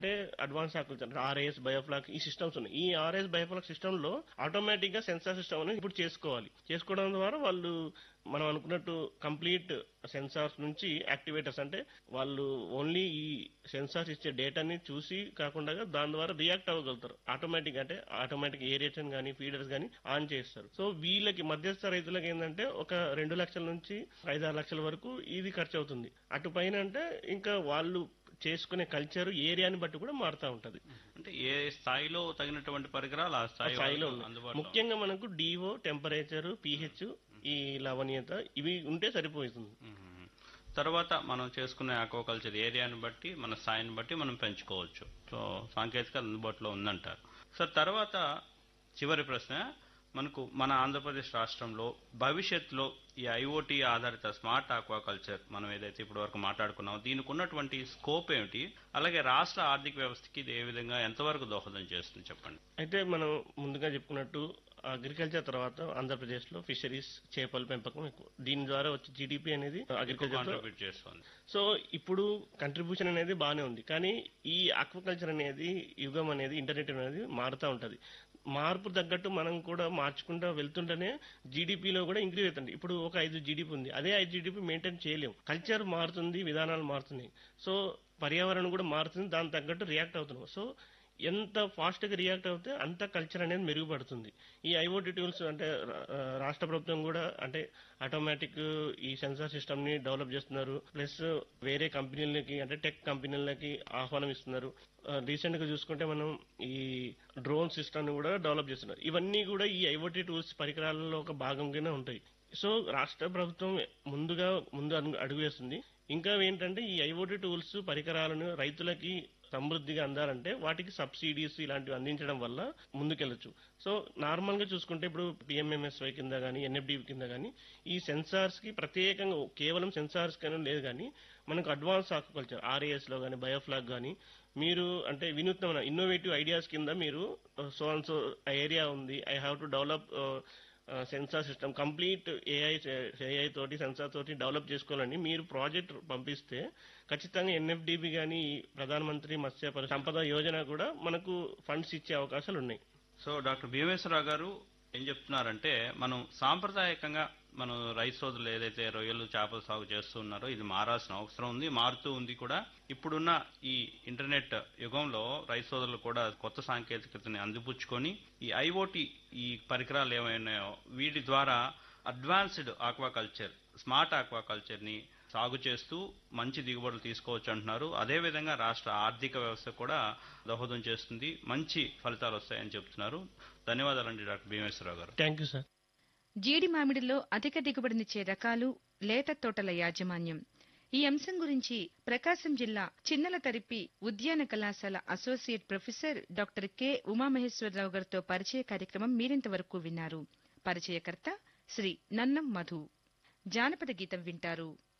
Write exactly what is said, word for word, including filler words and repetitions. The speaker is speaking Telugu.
అంటే అడ్వాన్స్ అగ్రికల్చర్ ఆర్ఏఎస్ బయోఫ్లాక్ ఈ సిస్టమ్స్ ఉన్నాయి. ఈ ఆర్ఏఎస్ బయోఫ్లాక్ సిస్టమ్ లో ఆటోమేటిక్ గా సెన్సార్ సిస్టమ్ అనేది ఇప్పుడు చేసుకోవాలి. చేసుకోవడం ద్వారా వాళ్ళు మనం అనుకున్నట్టు కంప్లీట్ సెన్సార్స్ నుంచి యాక్టివేటర్స్ అంటే వాళ్ళు ఓన్లీ ఈ సెన్సార్స్ ఇచ్చే డేటాని చూసి కాకుండా దాని ద్వారా రియాక్ట్ అవ్వగలుగుతారు. ఆటోమేటిక్ అంటే ఆటోమేటిక్ ఏరియేషన్ కానీ ఫీడర్స్ కానీ ఆన్ చేస్తారు. సో వీళ్ళకి మధ్యస్థ రైతులకు ఏంటంటే ఒక రెండు లక్షల నుంచి ఐదు ఆరు లక్షల వరకు ఇది ఖర్చు అవుతుంది. అటు పైన అంటే ఇంకా వాళ్ళు చేసుకునే కల్చర్ ఏరియాని బట్టి కూడా మారుతా ఉంటది. అంటే ఏ స్థాయిలో తగినటువంటి పరికరాలు ఆ ఆ స్థాయి స్థాయిలో వాళ్ళకు ఉంది. అందుబాటులో ముఖ్యంగా మనకు డిఓ టెంపరేచర్ పిహెచ్ ఈ లవణీయత ఇవి ఉంటే సరిపోతుంది. మ్మ్. తర్వాత మనం చేసుకునే ఆక్వాకల్చర్ ఏరియాని బట్టి మన స్థాయిని బట్టి మనం పెంచుకోవచ్చు. సో సాంకేతికత అందుబాటులో ఉందంటారు. సార్ తర్వాత చివరి ప్రశ్న, మనకు మన ఆంధ్రప్రదేశ్ రాష్ట్రంలో భవిష్యత్తులో ఈ ఐఓటీ ఆధారిత స్మార్ట్ ఆక్వాకల్చర్ మనం ఏదైతే ఇప్పటి వరకు మాట్లాడుకున్నామో దీనికి ఉన్నటువంటి స్కోప్ ఏమిటి, అలాగే రాష్ట్ర ఆర్థిక వ్యవస్థకి ఇది ఏ విధంగా ఎంతవరకు దోహదం చేస్తుంది చెప్పండి. అయితే మనం ముందుగా చెప్పుకున్నట్టు అగ్రికల్చర్ తర్వాత ఆంధ్రప్రదేశ్ లో ఫిషరీస్ చేపల పెంపకం ఎక్కువ. దీని ద్వారా వచ్చే జీడిపి అనేది అగ్రికల్చర్ కాంట్రిబ్యూట్ చేస్తుంది. సో ఇప్పుడు కంట్రిబ్యూషన్ అనేది బాగానే ఉంది. కానీ ఈ ఆక్వాకల్చర్ అనేది యుగం అనేది ఇంటర్నెట్ అనేది మారుతూ ఉంటది. మార్పు తగ్గట్టు మనం కూడా మార్చుకుంటూ వెళ్తుంటేనే జీడిపిలో కూడా ఇంక్రీజ్ అవుతుంది. ఇప్పుడు ఒక ఐదు జీడిపి ఉంది, అదే ఐదు జీడిపి మెయింటైన్ చేయలేము. కల్చర్ మారుతుంది, విధానాలు మారుతున్నాయి. సో పర్యావరణం కూడా మారుతుంది, దాని తగ్గట్టు రియాక్ట్ అవుతున్నాం. సో ఎంత ఫాస్ట్ గా రియాక్ట్ అవుతే అంత కల్చర్ అనేది మెరుగుపడుతుంది. ఈ ఐఓటీ టూల్స్ అంటే రా- రాష్ట్ర ప్రభుత్వం కూడా అంటే ఆటోమేటిక్ ఈ సెన్సార్ సిస్టమ్ ని డెవలప్ చేస్తున్నారు. ప్లస్ వేరే కంపెనీలకి అంటే టెక్ కంపెనీలకి ఆహ్వానం ఇస్తున్నారు. రీసెంట్ గా చూసుకుంటే మనం ఈ డ్రోన్ సిస్టమ్ ని కూడా డెవలప్ చేస్తున్నారు. ఇవన్నీ కూడా ఈ ఐఓటీ టూల్స్ పరికరాలలో ఒక భాగంగానే ఉంటాయి. సో రాష్ట్ర ప్రభుత్వం ముందుగా ముందు అడుగు అడుగు వేస్తుంది. ఇంకా ఏంటంటే ఈ ఐఓటీ టూల్స్ పరికరాలను రైతులకి సమృద్ధిగా అందాలంటే వాటికి సబ్సిడీస్ ఇలాంటివి అందించడం వల్ల ముందుకెళ్లొచ్చు. సో నార్మల్ గా చూసుకుంటే ఇప్పుడు పిఎంఎంఎస్వై కింద కానీ ఎన్ఎఫ్డి కింద కానీ ఈ సెన్సార్స్ కి ప్రత్యేకంగా కేవలం సెన్సార్స్ కానీ లేదు, కానీ మనకు అడ్వాన్స్ ఆక్వాకల్చర్ ఆర్ఏఎస్ లో కానీ బయోఫ్లాగ్ కానీ మీరు అంటే వినూత్నమైన ఇన్నోవేటివ్ ఐడియాస్ కింద మీరు సో అండ్ సో ఏరియా ఉంది, I have to develop sensor system complete AI AI తోటి సెన్సార్ తోటి డెవలప్ చేసుకోవాలని మీరు ప్రాజెక్ట్ పంపిస్తే ఖచ్చితంగా ఎన్ఎఫ్డిబి కానీ ప్రధానమంత్రి మత్స్య పరి- సంపద యోజన కూడా మనకు ఫండ్స్ ఇచ్చే అవకాశాలు ఉన్నాయి. సో డాక్టర్ భీమేశ్వరరావు గారు ఏం చెప్తున్నారంటే, మనం సాంప్రదాయకంగా మనం రైతు సోదరులు ఏదైతే రొయ్యలు చేపల సాగు చేస్తూ ఉన్నారో ఇది మారాల్సిన అవసరం ఉంది, మారుతూ ఉంది కూడా. ఇప్పుడున్న ఈ ఇంటర్నెట్ యుగంలో రైతు సోదరులు కూడా కొత్త సాంకేతికతని అందిపుచ్చుకొని ఈ ఐఓటీ ఈ పరికరాలు ఏమైనాయో వీటి ద్వారా అడ్వాన్స్డ్ ఆక్వాకల్చర్ స్మార్ట్ ఆక్వాకల్చర్ ని సాగు చేస్తూ మంచి దిగుబడులు తీసుకోవచ్చు అంటున్నారు. అదేవిధంగా రాష్ట్ర ఆర్థిక వ్యవస్థ కూడా దోహదం చేస్తుంది, మంచి ఫలితాలు వస్తాయని చెప్తున్నారు. ధన్యవాదాలండి డాక్టర్ భీమేశ్వరరావు గారు. Thank you sir. జీడి మామిడిలో అధిక దిగుబడినిచ్చే రకాలు, లేత తోటల యాజమాన్యం ఈ అంశం గురించి ప్రకాశం జిల్లా చిన్నల తరిపి ఉద్యాన కళాశాల associate professor doctor K Umamaheswararao గారితో పరిచయ కార్యక్రమం మీరింతవరకు విన్నారు. పరిచయకర్త శ్రీ నన్నం మధు. జానపద గీతం వింటారు.